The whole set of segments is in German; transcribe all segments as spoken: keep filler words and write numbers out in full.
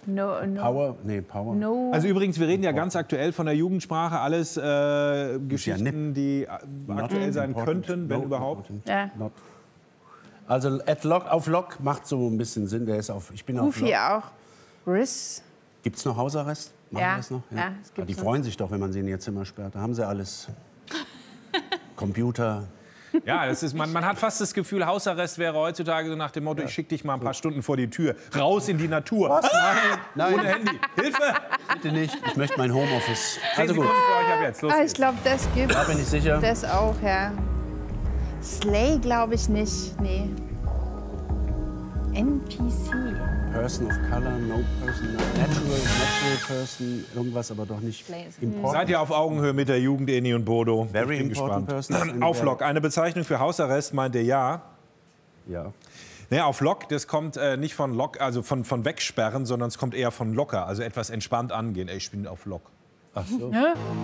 No, no. Power? Nee, Power. No. Also übrigens, wir reden ja ganz aktuell von der Jugendsprache. Alles äh, Geschichten, die aktuell sein könnten, wenn no, überhaupt. Ja. Not. Also at Lock, auf Lock macht so ein bisschen Sinn. Der ist auf, ich bin auf Goofy Lock. auch. Riz. Gibt es noch Hausarrest? Machen Ja. wir das noch? Ja, es Ah, gibt's die noch. freuen sich doch, wenn man sie in ihr Zimmer sperrt. Da haben sie alles. Computer. Ja, das ist, man, man hat fast das Gefühl, Hausarrest wäre heutzutage so nach dem Motto, ich schicke dich mal ein paar Stunden vor die Tür. Raus in die Natur. Was? Nein, nein. Ohne Handy. Hilfe! Bitte nicht. Ich möchte mein Homeoffice. Zehn Also gut, Sekunden für euch ab jetzt. Los Ah, ich geht's. glaube, das gibt's. da bin ich sicher. Das auch, ja. Slay glaube ich nicht. Nee. N P C. Person of Color, no person, natural, natural person, irgendwas, aber doch nicht important. Seid ihr auf Augenhöhe mit der Jugend, Eni und Bodo? Very Ich bin important gespannt. person. Auf Lock. Eine Bezeichnung für Hausarrest meint ihr ja? Ja. Naja, auf Lock, das kommt äh, nicht von Lock, also von, von wegsperren, sondern es kommt eher von locker, also etwas entspannt angehen. Ey, ich bin auf Lock. Ach so.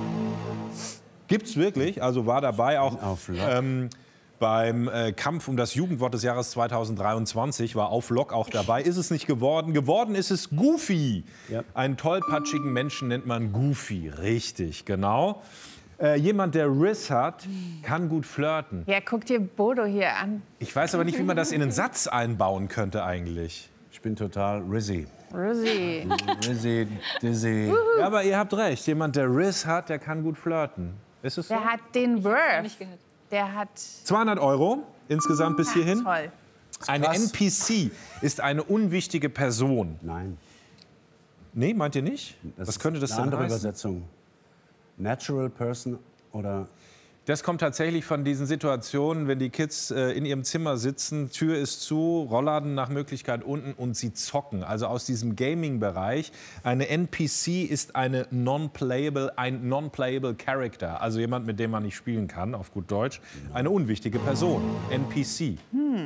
Gibt's wirklich, also war dabei auch Auf Lock. ähm, beim äh, Kampf um das Jugendwort des Jahres zweitausenddreiundzwanzig, war auf Lock auch dabei. Ist es nicht geworden? Geworden ist es Goofy. Ja. Einen tollpatschigen Menschen nennt man Goofy, richtig, genau. Äh, jemand, der Riz hat, kann gut flirten. Ja, guck dir Bodo hier an. Ich weiß aber nicht, wie man das in einen Satz einbauen könnte eigentlich. Ich bin total Rizzy. Rizzy. Rizzy, Dizzy. Ja, aber ihr habt recht. Jemand, der Riz hat, der kann gut flirten. Ist es so? Der hat den Worth. Nicht gehört. Der hat... zweihundert Euro insgesamt bis hierhin. Toll. Eine krass. N P C ist eine unwichtige Person. Nein. Nee, meint ihr nicht? Das Was könnte das ist eine denn andere heißen? Übersetzung. Natural person oder Das kommt tatsächlich von diesen Situationen, wenn die Kids äh, in ihrem Zimmer sitzen, Tür ist zu, Rollladen nach Möglichkeit unten und sie zocken. Also aus diesem Gaming-Bereich. Eine N P C ist eine non-playable, ein non-playable Character. Also jemand, mit dem man nicht spielen kann, auf gut Deutsch. Eine unwichtige Person, N P C.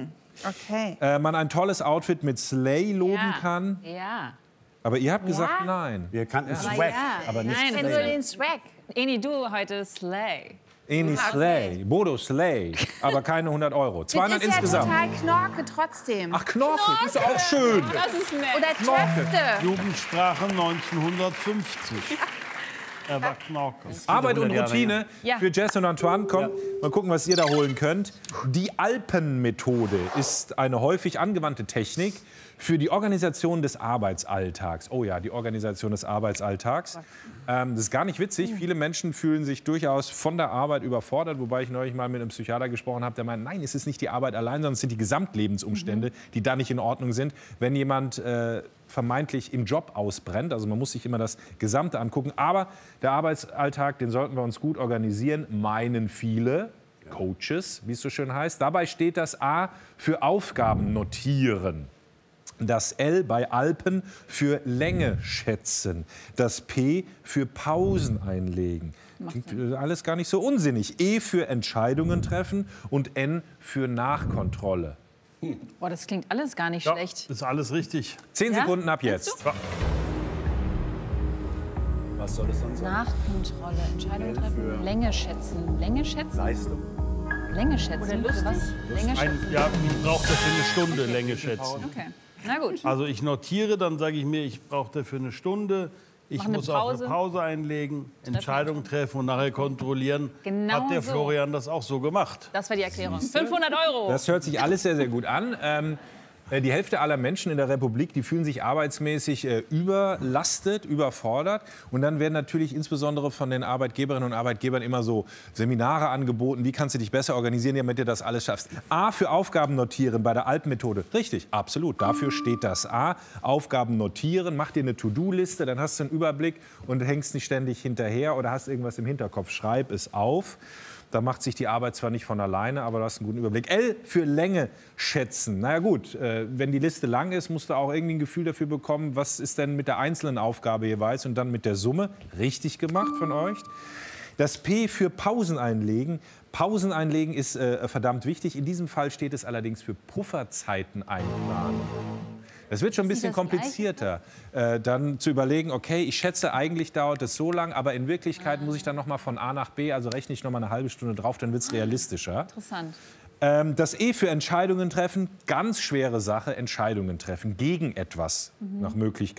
Okay. Äh, man ein tolles Outfit mit Slay loben Ja. kann. Ja. Aber ihr habt gesagt nein. wir kannten Aber Swag, ja. aber nicht Nein, Ich kenn nur den Swag. Eni, du heute Slay. Eni Slay, Bodo Slay, aber keine hundert Euro. Das zweihundert ist ja insgesamt. total Knorke trotzdem. Ach, Knorke, ist auch schön. Das ist nett. Oder Töfte. Jugendsprache neunzehnhundertfünfzig. Er war Knorke. Arbeit und hundert Jahre Routine Ja. für Jess und Antoine. Komm, mal gucken, was ihr da holen könnt. Die Alpenmethode ist eine häufig angewandte Technik für die Organisation des Arbeitsalltags. Oh ja, die Organisation des Arbeitsalltags. Ähm, das ist gar nicht witzig. Viele Menschen fühlen sich durchaus von der Arbeit überfordert, wobei ich neulich mal mit einem Psychiater gesprochen habe, der meint, nein, es ist nicht die Arbeit allein, sondern es sind die Gesamtlebensumstände, die da nicht in Ordnung sind. Wenn jemand äh, vermeintlich im Job ausbrennt, also man muss sich immer das Gesamte angucken, aber der Arbeitsalltag, den sollten wir uns gut organisieren, meinen viele Coaches, wie es so schön heißt. Dabei steht das A für Aufgaben notieren. Das L bei Alpen für Länge schätzen. Das P für Pausen einlegen. Klingt alles gar nicht so unsinnig. E für Entscheidungen treffen und N für Nachkontrolle. Boah, das klingt alles gar nicht Ja, schlecht. ist alles richtig. Zehn Ja? Sekunden ab jetzt. was soll es sonst sein? Nachkontrolle, Entscheidung treffen, Länge schätzen. Länge schätzen? Leistung. Länge schätzen. Für was? Länge Ein, schätzen. ja, ich brauche dafür eine Stunde Länge schätzen. Okay. Na gut. Also ich notiere, dann sage ich mir, ich brauche dafür eine Stunde. Ich Mach eine muss auch Pause. eine Pause einlegen, Entscheidung treffen und nachher kontrollieren. Genau Hat der so. Florian das auch so gemacht? Das war die Erklärung. fünfhundert Euro. Das hört sich alles sehr, sehr gut an. Ähm, äh, die Hälfte aller Menschen in der Republik, die fühlen sich arbeitsmäßig äh, überlastet, überfordert. Und dann werden natürlich insbesondere von den Arbeitgeberinnen und Arbeitgebern immer so Seminare angeboten. Wie kannst du dich besser organisieren, damit du das alles schaffst? A für Aufgaben notieren bei der Alpenmethode. Richtig, absolut. Dafür steht das A. Aufgaben notieren. Mach dir eine To-Do-Liste, dann hast du einen Überblick und hängst nicht ständig hinterher oder hast irgendwas im Hinterkopf. Schreib es auf. Da macht sich die Arbeit zwar nicht von alleine, aber du hast einen guten Überblick. L für Länge schätzen. Na ja gut, äh, wenn die Liste lang ist, musst du auch irgendwie ein Gefühl dafür bekommen, was ist denn mit der einzelnen Aufgabe jeweils und dann mit der Summe. Richtig gemacht von euch. Das P für Pausen einlegen. Pausen einlegen ist äh, verdammt wichtig. In diesem Fall steht es allerdings für Pufferzeiten einplanen. Das wird schon ein bisschen das Gleiche? komplizierter, äh, dann zu überlegen, okay, ich schätze, eigentlich dauert es so lang, aber in Wirklichkeit muss ich dann noch mal von A nach B, also rechne ich noch mal eine halbe Stunde drauf, dann wird es realistischer. Interessant. Ähm, das E für Entscheidungen treffen, ganz schwere Sache, Entscheidungen treffen gegen etwas nach Möglichkeit.